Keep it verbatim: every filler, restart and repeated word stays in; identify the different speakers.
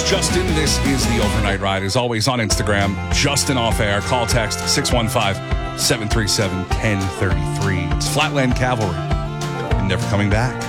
Speaker 1: Justin. This is the Overnight Ride. As always, on Instagram, Justin Off Air. Call text six one five, seven three seven, one zero three three. It's Flatland Cavalry. And never coming back.